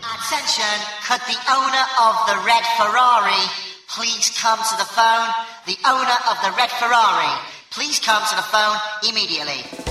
Attention, could the owner of the red Ferrari please come to the phone? The owner of the red Ferrari, please come to the phone immediately.